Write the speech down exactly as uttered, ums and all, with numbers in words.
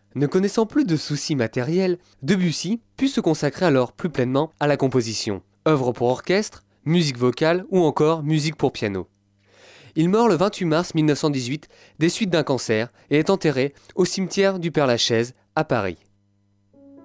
Ne connaissant plus de soucis matériels, Debussy put se consacrer alors plus pleinement à la composition. Œuvres pour orchestre, musique vocale ou encore musique pour piano. Il meurt le vingt-huit mars mille neuf cent dix-huit des suites d'un cancer et est enterré au cimetière du Père-Lachaise à Paris.